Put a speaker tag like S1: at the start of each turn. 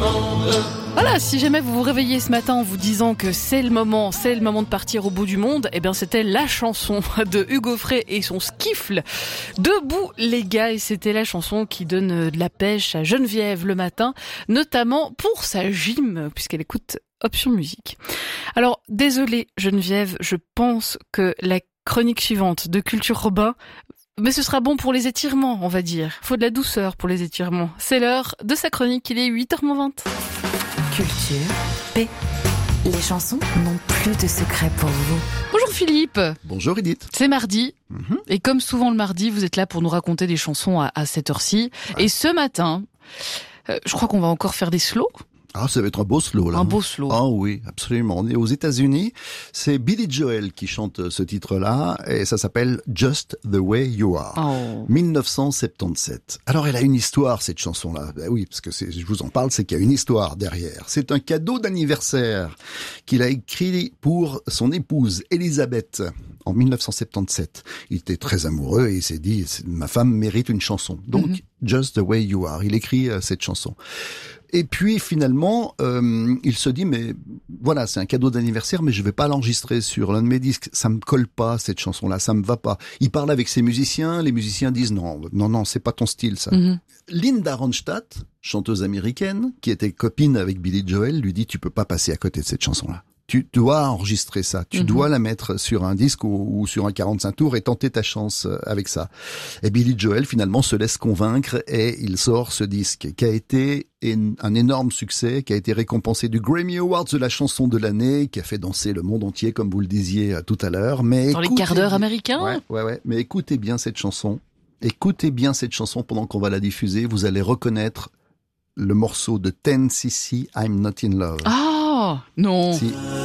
S1: monde.
S2: Voilà, si jamais vous vous réveillez ce matin en vous disant que c'est le moment de partir au bout du monde, eh bien c'était la chanson de Hugo Frey et son skiffle. Debout les gars, et c'était la chanson qui donne de la pêche à Geneviève le matin, notamment pour sa gym, puisqu'elle écoute Option Musique. Alors, désolée Geneviève, je pense que la chronique suivante de Culture Robin, mais ce sera bon pour les étirements, on va dire. Faut de la douceur pour les étirements. C'est l'heure de sa chronique, il est 8h20.
S3: Culture P. Les chansons n'ont plus de secret pour vous.
S2: Bonjour Philippe.
S4: Bonjour Edith.
S2: C'est mardi. Et comme souvent le mardi, vous êtes là pour nous raconter des chansons à cette heure-ci. Ouais. Et ce matin, je crois qu'on va encore faire des slows.
S4: Ah, ça va être un beau slow, là.
S2: Un beau slow.
S4: Ah oui, absolument. On est aux États-Unis. C'est Billy Joel qui chante ce titre-là, et ça s'appelle Just the Way You Are.
S2: Oh.
S4: 1977. Alors, elle a une histoire, cette chanson-là. Ben oui, parce que je vous en parle, c'est qu'il y a une histoire derrière. C'est un cadeau d'anniversaire qu'il a écrit pour son épouse, Elisabeth, en 1977. Il était très amoureux et il s'est dit, ma femme mérite une chanson. Donc, Just the Way You Are. Il écrit cette chanson. Et puis finalement, il se dit, mais voilà, c'est un cadeau d'anniversaire, mais je vais pas l'enregistrer sur l'un de mes disques. Ça me colle pas, cette chanson-là, ça me va pas. Il parle avec ses musiciens, les musiciens disent non, c'est pas ton style, ça. Linda Ronstadt, chanteuse américaine, qui était copine avec Billy Joel, lui dit, tu peux pas passer à côté de cette chanson-là. Tu dois enregistrer ça, tu dois la mettre sur un disque ou sur un 45 tours et tenter ta chance avec ça. Et Billy Joel finalement se laisse convaincre et il sort ce disque qui a été un énorme succès, qui a été récompensé du Grammy Awards de la chanson de l'année, qui a fait danser le monde entier comme vous le disiez tout à l'heure. Mais
S2: dans les quarts d'heure américains.
S4: Ouais. Mais écoutez bien cette chanson. Écoutez bien cette chanson pendant qu'on va la diffuser. Vous allez reconnaître le morceau de 10cc I'm Not in Love.
S2: Ah non.
S4: Si.